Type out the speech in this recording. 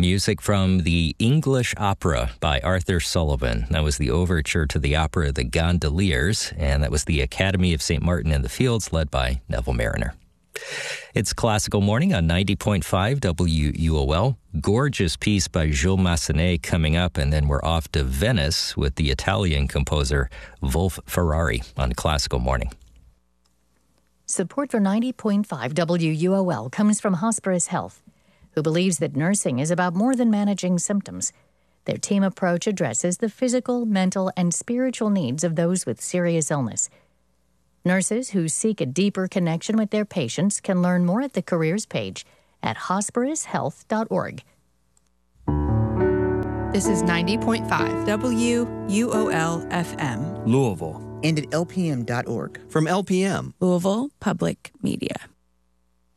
Music from the English Opera by Arthur Sullivan. That was the overture to the opera The Gondoliers, and that was the Academy of St. Martin in the Fields, led by Neville Mariner. It's Classical Morning on 90.5 WUOL. Gorgeous piece by Jules Massenet coming up, and then we're off to Venice with the Italian composer Wolf Ferrari on Classical Morning. Support for 90.5 WUOL comes from Hosperis Health, who believes that nursing is about more than managing symptoms. Their team approach addresses the physical, mental, and spiritual needs of those with serious illness. Nurses who seek a deeper connection with their patients can learn more at the careers page at hosperishealth.org. This is 90.5 WUOL FM. Louisville. And at lpm.org. From LPM. Louisville Public Media.